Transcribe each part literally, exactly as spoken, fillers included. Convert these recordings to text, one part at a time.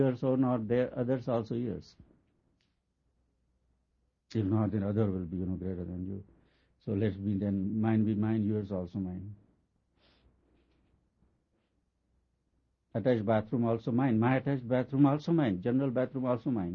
Yours or not, there others also yours. If not, then other will be, you know, greater than you. So let's be then, mine be mine, yours also mine. Attached bathroom also mine. My attached bathroom also mine. General bathroom also mine.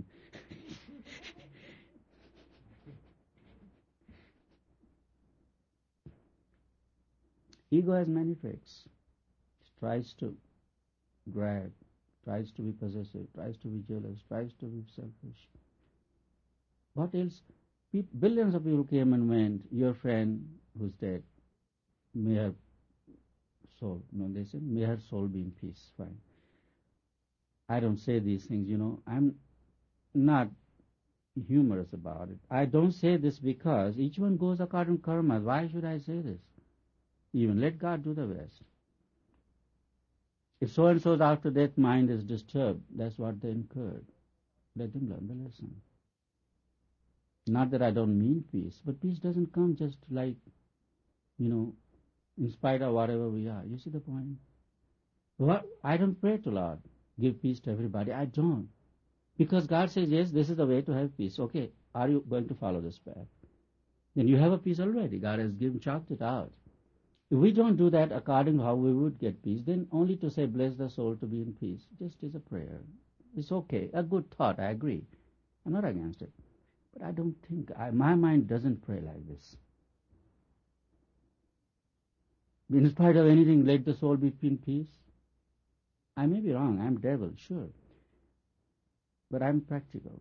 Ego has many traits. It tries to grab, tries to be possessive, tries to be jealous, tries to be selfish. What else? Billions of people came and went. Your friend who's dead, may her soul, no, they said, may her soul be in peace. Fine. I don't say these things, you know. I'm not humorous about it. I don't say this because each one goes according to karma. Why should I say this? Even let God do the rest. If so-and-so's after death mind is disturbed, that's what they incurred. Let them learn the lesson. Not that I don't mean peace, but peace doesn't come just like, you know, in spite of whatever we are. You see the point? What? I don't pray to Lord, give peace to everybody. I don't. Because God says, yes, this is the way to have peace. Okay, are you going to follow this path? Then you have a peace already. God has given, chalked it out. If we don't do that according to how we would get peace, then only to say, bless the soul to be in peace, just is a prayer. It's okay. A good thought, I agree. I'm not against it. But I don't think, I, my mind doesn't pray like this. In spite of anything, let the soul be in peace. I may be wrong, I'm devil, sure. But I'm practical.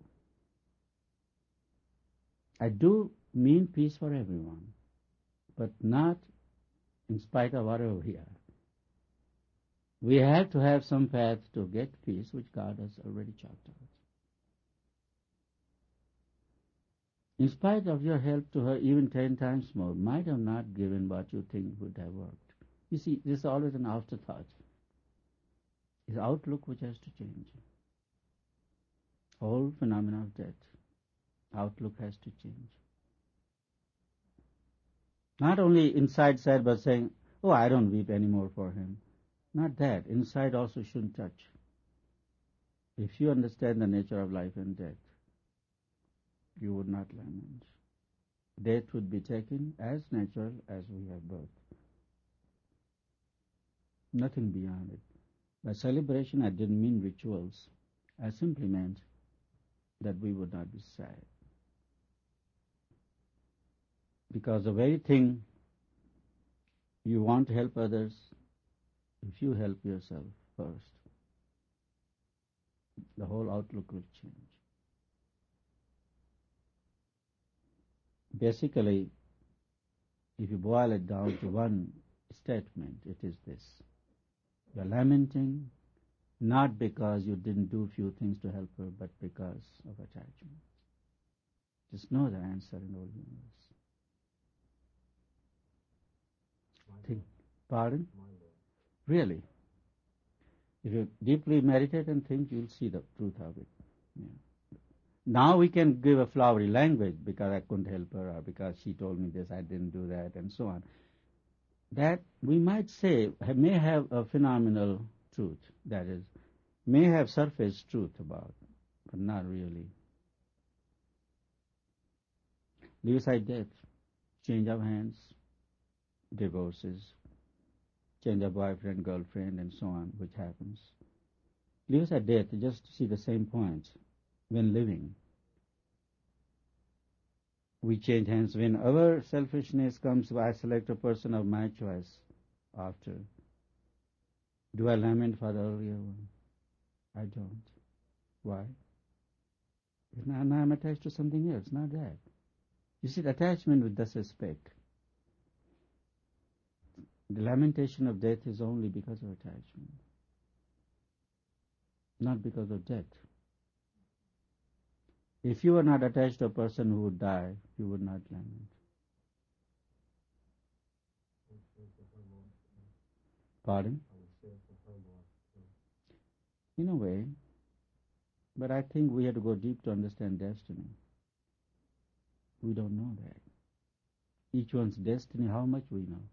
I do mean peace for everyone, but not in spite of whatever we are. We have to have some path to get peace, which God has already chalked out. In spite of your help to her even ten times more, might have not given what you think would have worked. You see, this is always an afterthought. It's outlook which has to change. Whole phenomena of death. Outlook has to change. Not only inside sad, but saying, oh, I don't weep anymore for him. Not that. Inside also shouldn't touch. If you understand the nature of life and death, you would not lament. Death would be taken as natural as we have birth. Nothing beyond it. By celebration, I didn't mean rituals. I simply meant that we would not be sad. Because the very thing you want to help others, if you help yourself first, the whole outlook will change. Basically, if you boil it down to one statement, it is this. You are lamenting not because you didn't do few things to help her, but because of attachment. Just know the answer in all universe. Think, pardon? Really? If you deeply meditate and think, you'll see the truth of it. Yeah. Now we can give a flowery language because I couldn't help her or because she told me this, I didn't do that, and so on. That we might say may have a phenomenal truth, that is, may have surface truth about, but not really. Leave aside death, change of hands, divorces, change of boyfriend, girlfriend, and so on, which happens. Leave aside death, just see the same point. When living, we change hands. When our selfishness comes, I select a person of my choice after. Do I lament for the earlier one? I don't. Why? Because now, now I'm attached to something else, not that. You see, the attachment with disrespect. The lamentation of death is only because of attachment, not because of death. If you were not attached to a person who would die, you would not lament. Pardon? In a way, but I think we have to go deep to understand destiny. We don't know that. Each one's destiny, how much we know.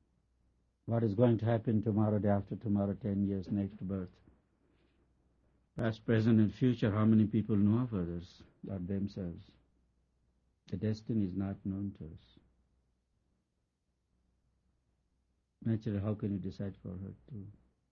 What is going to happen tomorrow, day after tomorrow, ten years, next birth. Past, present, and future, how many people know of others or themselves? The destiny is not known to us. Naturally, how can you decide for her too?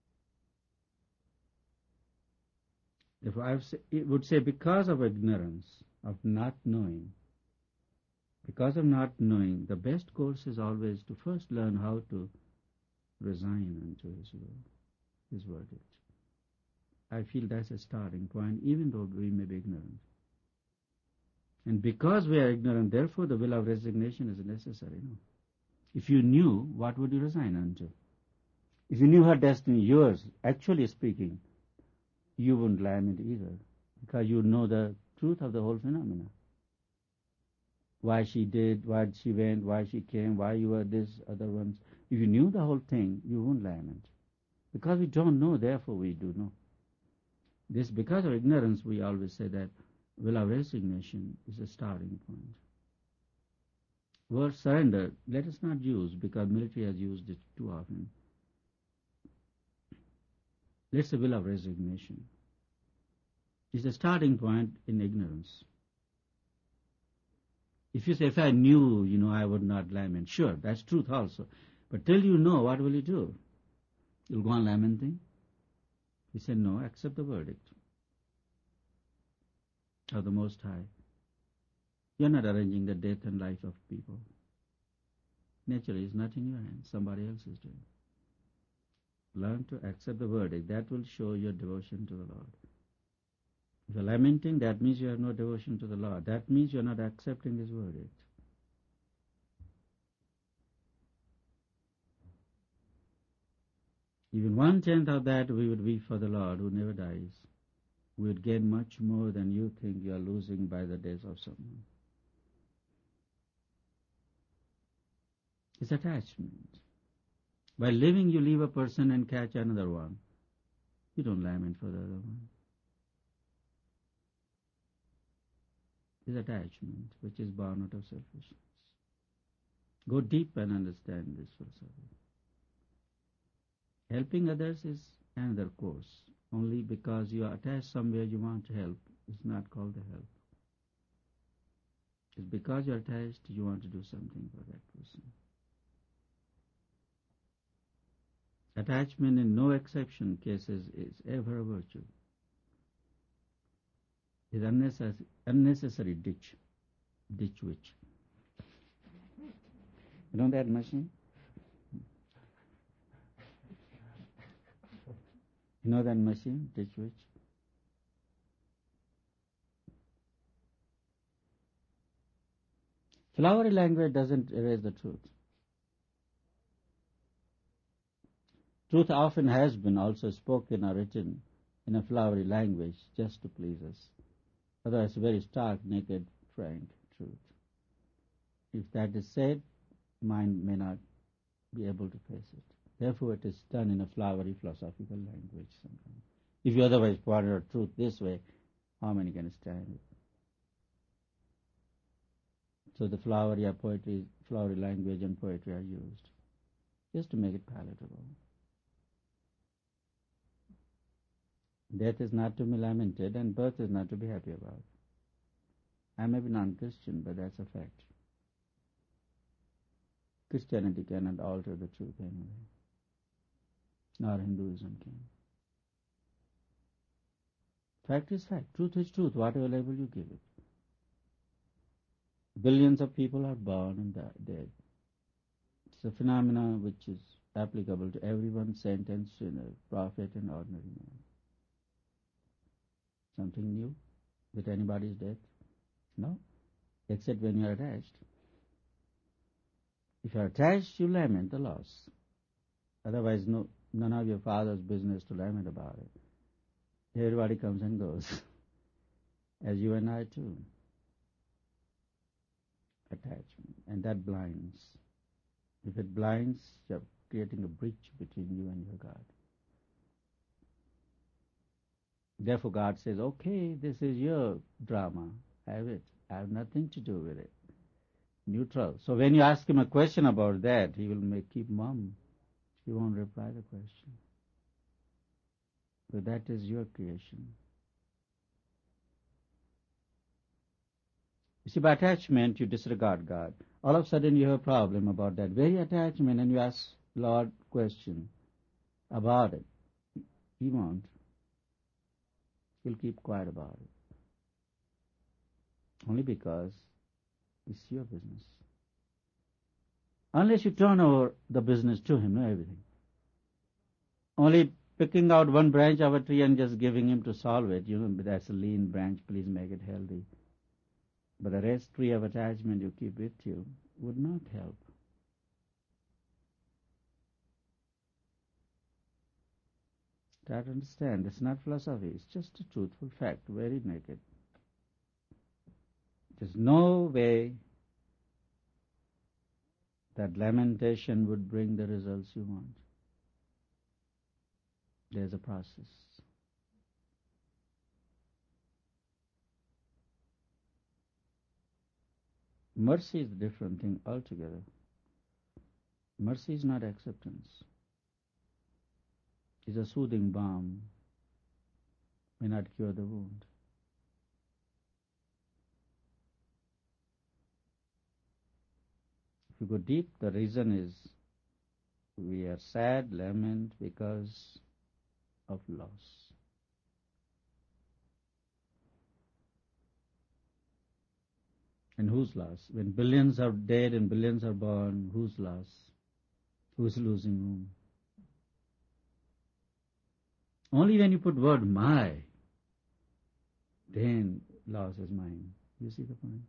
Therefore, I would say because of ignorance, of not knowing, because of not knowing, the best course is always to first learn how to resign unto His will, His verdict. I feel that's a starting point, even though we may be ignorant. And because we are ignorant, therefore the will of resignation is necessary. No? If you knew, what would you resign unto? If you knew her destiny, yours, actually speaking, you wouldn't lament either, because you know the truth of the whole phenomena. Why she did, why she went, why she came, why you were this, other ones. If you knew the whole thing, you wouldn't lament. Because we don't know, therefore we do know. This, because of ignorance, we always say that will of resignation is a starting point. Word surrender, let us not use, because military has used it too often. Let's say will of resignation. It's a starting point in ignorance. If you say, if I knew, you know, I would not lament. Sure, that's truth also. But till you know, what will you do? You'll go on lamenting? He said, no, accept the verdict of the Most High. You're not arranging the death and life of people. Naturally, it's not in your hands. Somebody else is doing. Learn to accept the verdict. That will show your devotion to the Lord. If you're lamenting, that means you have no devotion to the Lord. That means you're not accepting His verdict. Even one-tenth of that we would be for the Lord who never dies. We would gain much more than you think you are losing by the death of someone. It's attachment. By living, you leave a person and catch another one. You don't lament for the other one. It's attachment, which is born out of selfishness. Go deep and understand this philosophy. Helping others is another course. Only because you are attached somewhere you want to help, it's not called a help. It's because you are attached you want to do something for that person. Attachment in no exception cases is ever a virtue. It's unnecessary, unnecessary ditch, ditch witch. You know that machine? You know that machine, ditch witch? Flowery language doesn't erase the truth. Truth often has been also spoken or written in a flowery language just to please us. Otherwise, very stark, naked, frank truth. If that is said, mind may not be able to face it. Therefore, it is done in a flowery philosophical language sometimes. If you otherwise ponder out truth this way, how many can stand it? So the flowery poetry, flowery language and poetry are used just to make it palatable. Death is not to be lamented and birth is not to be happy about. I may be non-Christian, but that's a fact. Christianity cannot alter the truth anyway. Nor Hinduism can. Fact is fact. Truth is truth, whatever label you give it. Billions of people are born and dead. It's a phenomenon which is applicable to everyone, saint and sinner, prophet and ordinary man. Something new with anybody's death? No, except when you are attached. If you are attached, you lament the loss. Otherwise, no, none of your father's business to lament about it. Everybody comes and goes, as you and I too. Attachment, and that blinds. If it blinds, you're creating a breach between you and your God. Therefore God says, okay, this is your drama, have it. I have nothing to do with it. Neutral. So when you ask him a question about that, he will make keep mum. He won't reply the question. But that is your creation. You see, by attachment, you disregard God. All of a sudden, you have a problem about that very attachment, and you ask Lord question about it. He won't. He'll keep quiet about it. Only because it's your business. Unless you turn over the business to him, not everything. Only picking out one branch of a tree and just giving him to solve it, you know, that's a lean branch, please make it healthy. But the rest tree of attachment you keep with you would not help. Try to understand, it's not philosophy, it's just a truthful fact, very naked. There's no way that lamentation would bring the results you want. There's a process. Mercy is a different thing altogether. Mercy is not acceptance. It's a soothing balm, may not cure the wound. If you go deep, the reason is we are sad, lament because of loss. And whose loss? When billions are dead and billions are born, whose loss? Who's losing whom? Only when you put word my, then loss is mine. You see the point?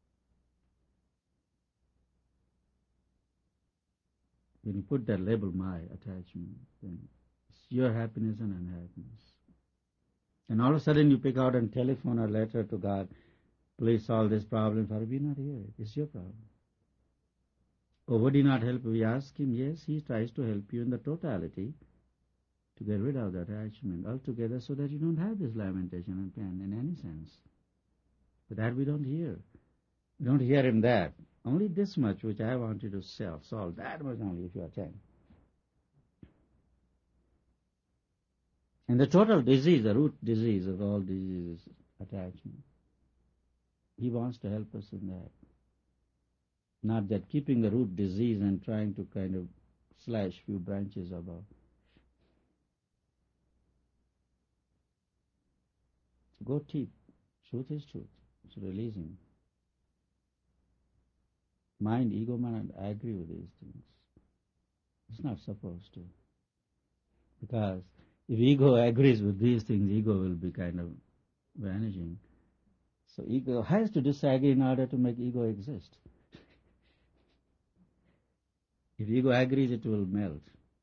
When you put that label my attachment, then it's your happiness and unhappiness. And all of a sudden you pick out and telephone or letter to God, please solve this problem for me. Not here. It's your problem. Oh, would he not help? We ask him. Yes, he tries to help you in the totality to get rid of that attachment altogether so that you don't have this lamentation and pain in any sense. But that we don't hear. We don't hear him that. Only this much which I want you to self solve. That much only if you attend. And the total disease, the root disease of all diseases, attachment. He wants to help us in that. Not that keeping the root disease and trying to kind of slash few branches above. Go deep. Truth is truth. It's releasing. Mind, ego, mind, I agree with these things. It's not supposed to. Because if ego agrees with these things, ego will be kind of vanishing. So ego has to disagree in order to make ego exist. If ego agrees, it will melt.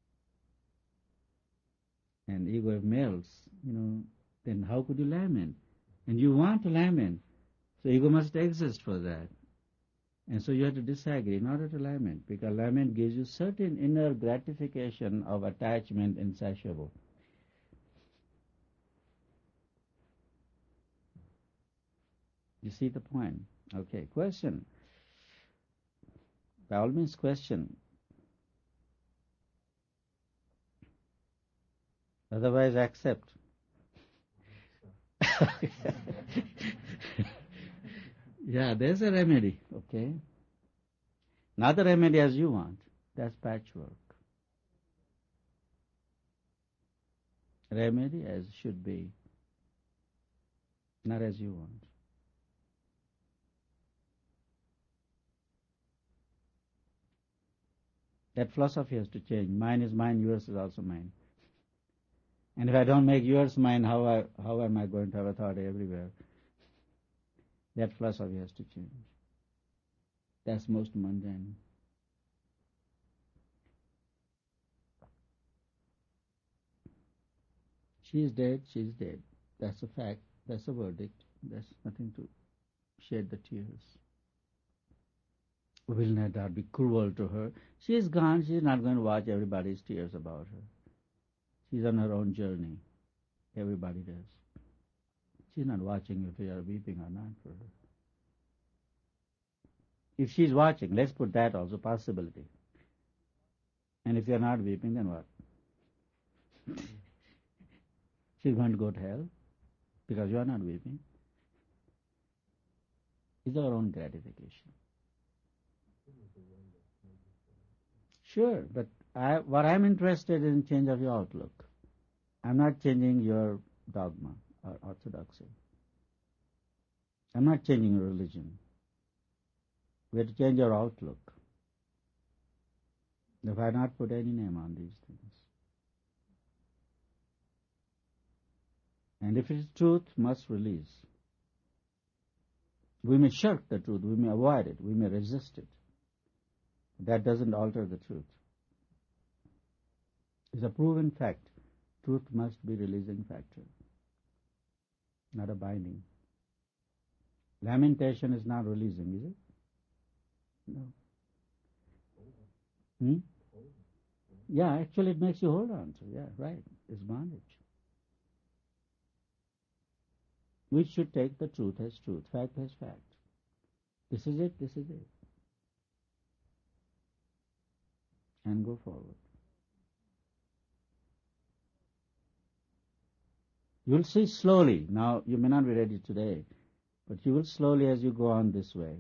And ego if melts, you know, then how could you lament? And you want to lament. So ego must exist for that. And so you have to disagree in order to lament, because lament gives you certain inner gratification of attachment insatiable. You see the point? Okay, question. By all means, question. Otherwise, accept. Yeah, there's a remedy, okay? Not the remedy as you want. That's patchwork. Remedy as should be, not as you want. That philosophy has to change. Mine is mine, yours is also mine. And if I don't make yours mine, how I, how am I going to have authority everywhere? That philosophy has to change. That's most mundane. She is dead, she is dead. That's a fact, that's a verdict. There's nothing to shed the tears. Will not that be cruel to her? She is gone, she is not going to watch everybody's tears about her. She's on her own journey. Everybody does. She's not watching if we are weeping or not for her. If she's watching, let's put that also possibility. And if you're not weeping, then what? She's going to go to hell because you're not weeping. is our own gratification. Sure, but I, what I'm interested in change of your outlook. I'm not changing your dogma or orthodoxy. I'm not changing your religion. We have to change our outlook. If I not put any name on these things. And if it is truth, must release. We may shirk the truth, we may avoid it, we may resist it. That doesn't alter the truth. It's a proven fact. Truth must be releasing factor, not a binding. Lamentation is not releasing, is it? No. Hmm? Yeah, actually it makes you hold on to. Yeah, right. It's bondage. We should take the truth as truth, fact as fact. This is it, this is it. And go forward. You'll see slowly, now you may not be ready today, but you will slowly as you go on this way,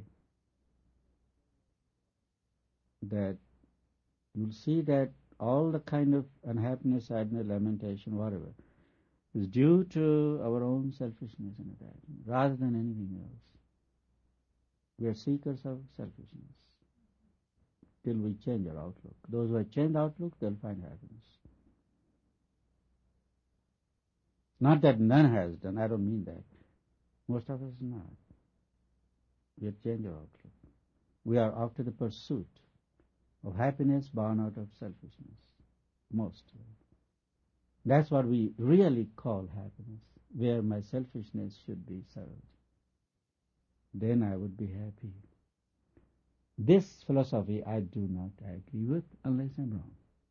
that you'll see that all the kind of unhappiness, sadness, lamentation, whatever, is due to our own selfishness and attachment, rather than anything else. We are seekers of selfishness till we change our outlook. Those who have changed outlook, they'll find happiness. Not that none has done, I don't mean that. Most of us not. We have changed our outlook. We are after the pursuit of happiness born out of selfishness. Most. That's what we really call happiness, where my selfishness should be served. Then I would be happy. This philosophy I do not agree with unless I'm wrong.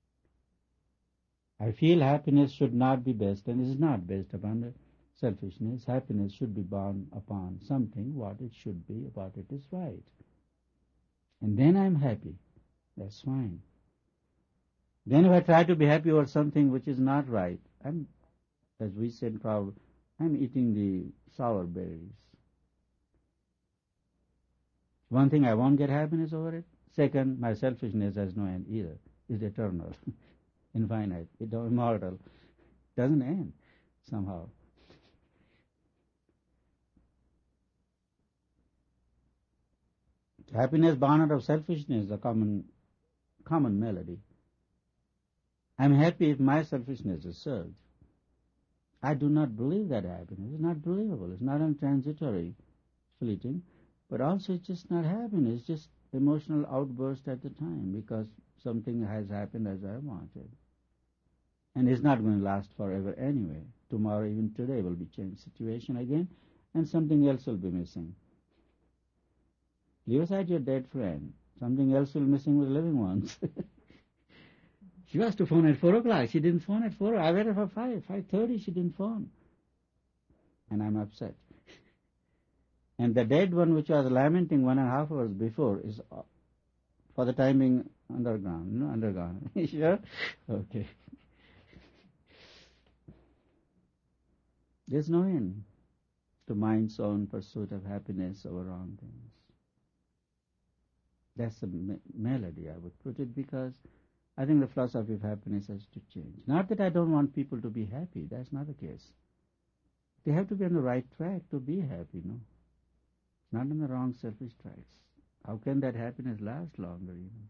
I feel happiness should not be based, and is not based upon the selfishness. Happiness should be born upon something, what it should be, what it is right. And then I'm happy. That's fine. Then if I try to be happy over something which is not right, I'm, as we said, proud, I'm eating the sour berries. One thing, I won't get happiness over it. Second, my selfishness has no end either. It's eternal, infinite, immortal. Doesn't end somehow. Happiness born out of selfishness is a common, common melody. I'm happy if my selfishness is served. I do not believe that happiness. It's not believable. It's not untransitory, fleeting. But also it's just not happiness. It's just emotional outburst at the time because something has happened as I wanted. And it's not going to last forever anyway. Tomorrow, even today, will be changed situation again and something else will be missing. Leave aside your dead friend. Something else will be missing with living ones. She was to phone at four o'clock. She didn't phone at four. I waited for five. five thirty she didn't phone. And I'm upset. And the dead one which was lamenting one and a half hours before is for the time being underground. No, underground. Sure? Okay. There's no end to mind's own pursuit of happiness over wrong things. That's the me- melody, I would put it, because I think the philosophy of happiness has to change. Not that I don't want people to be happy. That's not the case. They have to be on the right track to be happy, no? Not on the wrong selfish tracks. How can that happiness last longer even?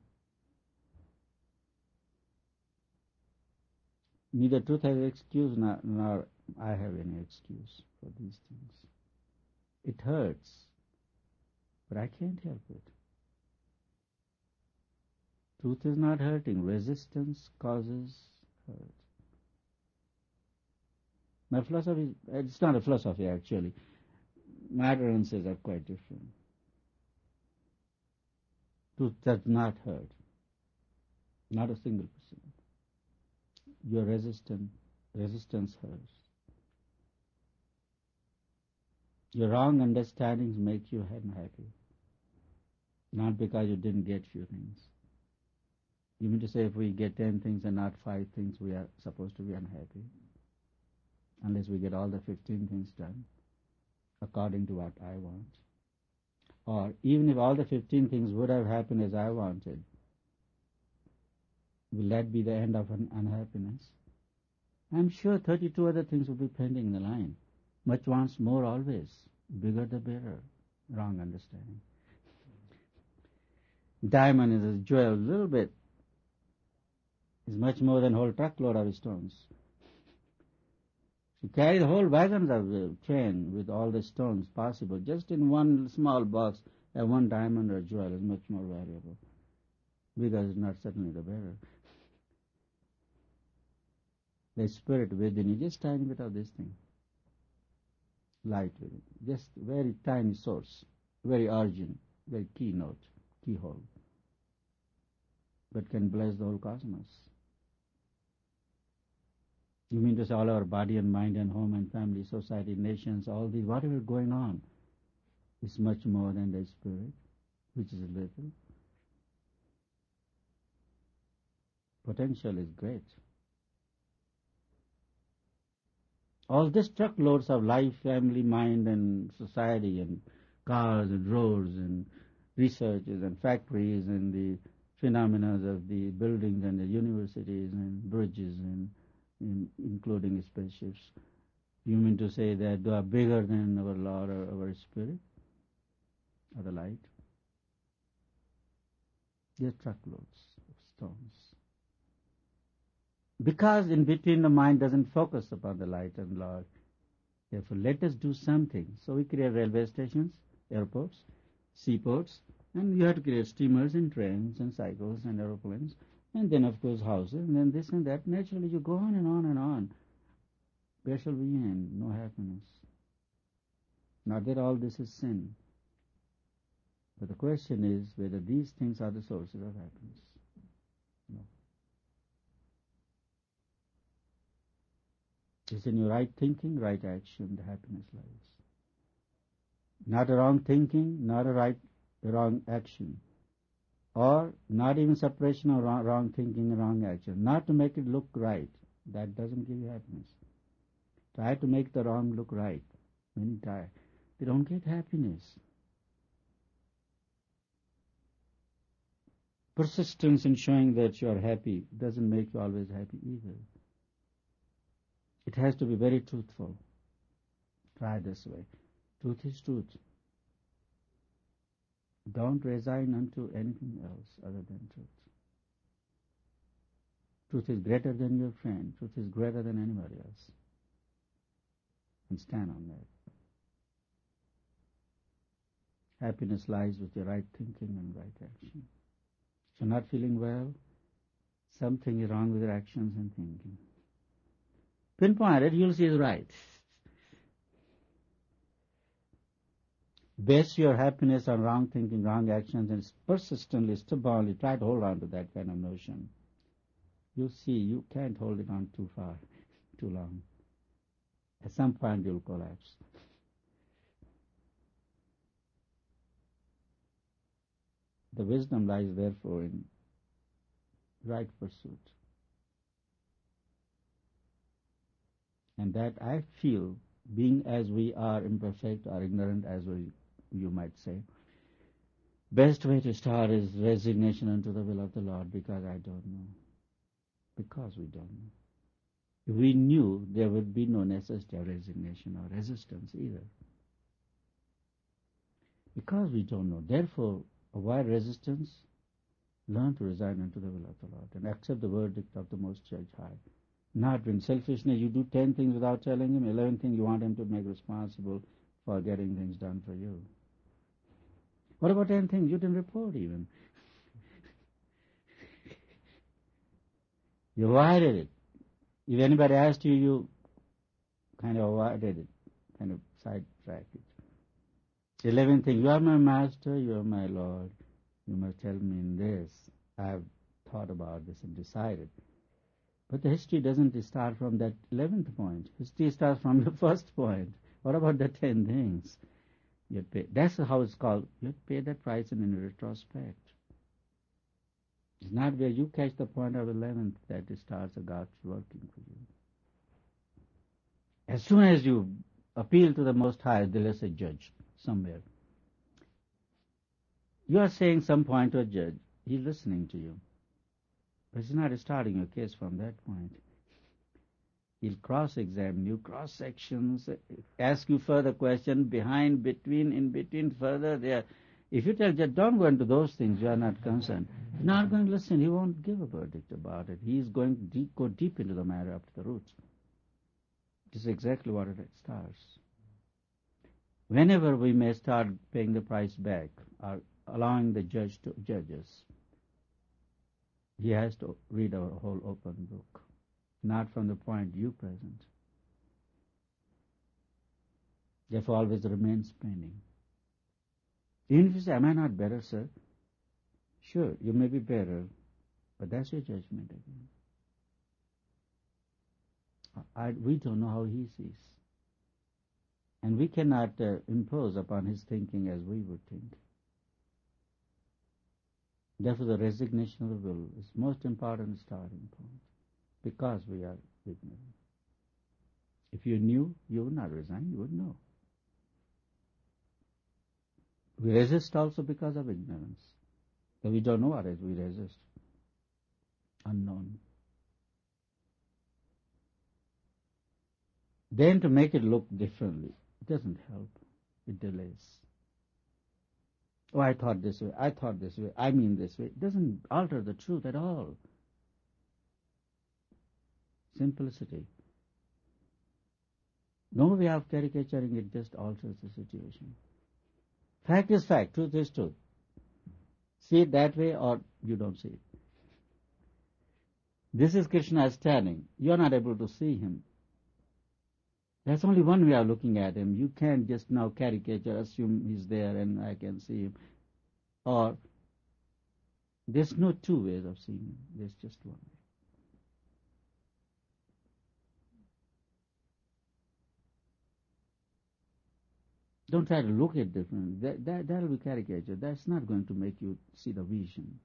Neither truth has excuse nor, nor I have any excuse for these things. It hurts, but I can't help it. Truth is not hurting. Resistance causes hurt. My philosophy, it's not a philosophy actually. My utterances are quite different. Truth does not hurt. Not a single percent. Your resistance, resistance hurts. Your wrong understandings make you unhappy. Not because you didn't get few things. You mean to say if we get ten things and not five things, we are supposed to be unhappy? Unless we get all the fifteen things done according to what I want. Or even if all the fifteen things would have happened as I wanted, will that be the end of un- unhappiness? I'm sure thirty-two other things will be pending in the line. Much wants more always. Bigger the better. Wrong understanding. Diamond is a jewel, a little bit is much more than a whole truckload of stones. You carry the whole wagons of the chain with all the stones possible. Just in one small box, a one diamond or jewel is much more valuable. Because it's not certainly the better. The spirit within you, just tiny bit of this thing. Light within. Just very tiny source. Very origin. Very keynote. Keyhole. But can bless the whole cosmos. You mean to say all our body and mind and home and family, society, nations, all these, whatever is going on, is much more than the spirit, which is little. Potential is great. All these truckloads of life, family, mind and society and cars and roads and researches and factories and the phenomena of the buildings and the universities and bridges and in, including spaceships. You mean to say that they are bigger than our Lord or our Spirit or the light? They are truckloads of stones. Because in between the mind doesn't focus upon the light and Lord. Therefore, let us do something. So we create railway stations, airports, seaports, and you have to create steamers and trains and cycles and aeroplanes, and then of course houses, and then this and that. Naturally, you go on and on and on. Where shall we end? No happiness. Not that all this is sin. But the question is whether these things are the sources of happiness. No. It's in your right thinking, right action, the happiness lies. Not a wrong thinking, not a right, a wrong action. Or not even separation of wrong, wrong thinking and wrong action. Not to make it look right. That doesn't give you happiness. Try to make the wrong look right. Many try. They don't get happiness. Persistence in showing that you are happy doesn't make you always happy either. It has to be very truthful. Try this way. Truth is truth. Don't resign unto anything else other than truth. Truth is greater than your friend. Truth is greater than anybody else. And stand on that. Happiness lies with your right thinking and right action. If you're not feeling well, something is wrong with your actions and thinking. Pinpoint it, you'll see it's right. Base your happiness on wrong thinking, wrong actions, and persistently, stubbornly try to hold on to that kind of notion. You see, you can't hold it on too far, too long. At some point, you'll collapse. The wisdom lies, therefore, in right pursuit. And that I feel, being as we are imperfect or ignorant as we, you might say, best way to start is resignation unto the will of the Lord, because I don't know. Because we don't know. If we knew, there would be no necessity of resignation or resistance either. Because we don't know. Therefore, avoid resistance, learn to resign unto the will of the Lord, and accept the verdict of the Most Judge High. Not in selfishness, you do ten things without telling him, eleven things you want him to make responsible for getting things done for you. What about ten things you didn't report even? You avoided it. If anybody asked you, you kind of avoided it, kind of sidetracked it. Eleven things, you are my master, you are my Lord, you must tell me in this. I have thought about this and decided. But the history doesn't start from that eleventh point. History starts from the first point. What about the ten things? You pay. That's how it's called. You pay that price in retrospect. It's not where you catch the point of eleventh that it starts God's working for you. As soon as you appeal to the Most High, the lesser judge somewhere, You are saying some point to a judge. He's listening to you. But he's not starting your case from that point. He'll cross-examine you, cross-sections, ask you further questions, behind, between, in between, further, there. If you tell judge, don't go into those things, you are not concerned. He's not going to listen. He won't give a verdict about it. He is going to deep, go deep into the matter up to the roots. This is exactly what it starts. Whenever we may start paying the price back, or allowing the judge to judge us, he has to read our whole open book, not from the point you present. Therefore, always remains pending. Even if you say, am I not better, sir? Sure, you may be better, but that's your judgment again. I, we don't know how he sees. And we cannot uh, impose upon his thinking as we would think. Therefore, the resignation of the will is most important starting point, because we are ignorant. If you knew, you would not resign, you would know. We resist also because of ignorance. So we don't know what it is we resist. Unknown. Then to make it look differently, it doesn't help. It delays. Oh, I thought this way, I thought this way, I mean this way. It doesn't alter the truth at all. Simplicity. No way of caricaturing it just alters the situation. Fact is fact, truth is truth. See it that way or you don't see it. This is Krishna standing. You are not able to see him. There's only one way of looking at him. You can't just now caricature, assume he's there and I can see him. Or there's no two ways of seeing him. There's just one way. Don't try to look at different. That, that, that'll be caricature. That's not going to make you see the vision.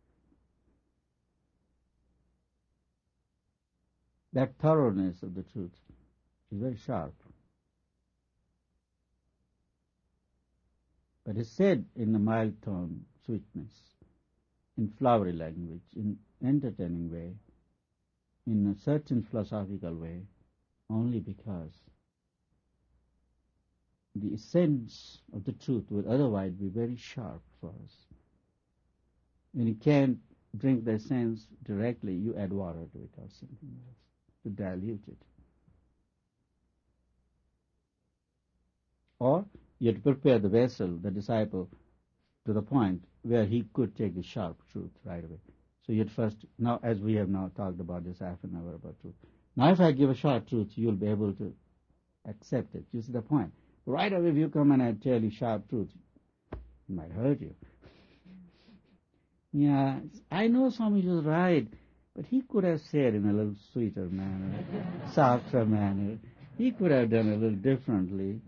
That thoroughness of the truth is very sharp. But it's said in a mild tone, sweetness, in flowery language, in entertaining way, in a certain philosophical way, only because the essence of the truth would otherwise be very sharp for us. When you can't drink the essence directly, you add water to it or something else to dilute it. Or you have to prepare the vessel, the disciple, to the point where he could take the sharp truth right away. So you had first, now as we have now talked about this half an hour about truth. Now if I give a sharp truth, you'll be able to accept it. You see the point? Right away if you come and I tell you sharp truth, it might hurt you. Yeah, I know Swami was right, but he could have said in a little sweeter manner, softer manner. He could have done a little differently.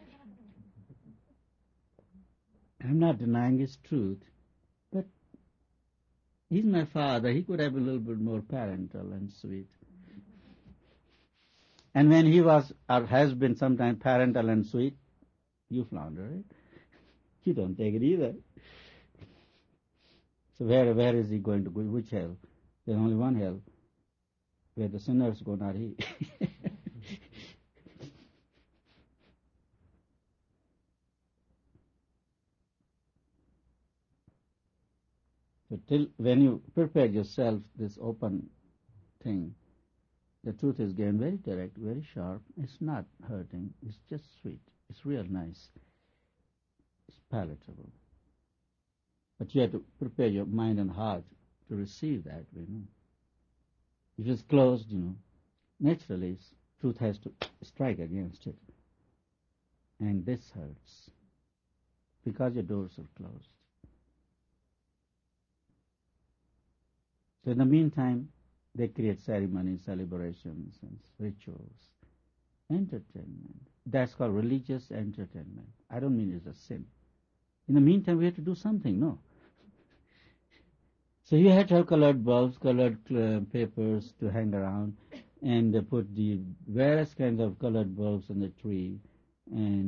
I'm not denying his truth, but he's my father. He could have been a little bit more parental and sweet. And when he was or has been sometimes parental and sweet, you flounder it. You don't take it either. So where where is he going to go? Which hell? There's only one hell, where the sinners go, not he. So till when you prepare yourself, this open thing, the truth is again very direct, very sharp. It's not hurting. It's just sweet. It's real nice. It's palatable. But you have to prepare your mind and heart to receive that, you know. If it's closed, you know, naturally truth has to strike against it. And this hurts because your doors are closed. So in the meantime, they create ceremonies, celebrations, and rituals, entertainment. That's called religious entertainment. I don't mean it's a sin. In the meantime, we have to do something, no? So you have to have colored bulbs, colored uh, papers to hang around, and uh, put the various kinds of colored bulbs on the tree, and